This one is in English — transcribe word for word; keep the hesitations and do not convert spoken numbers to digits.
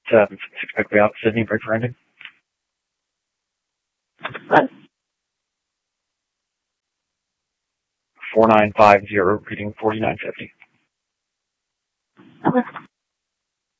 seven six quickly out Sydney, break for ending. What? four nine five zero, reading forty-nine fifty. Okay.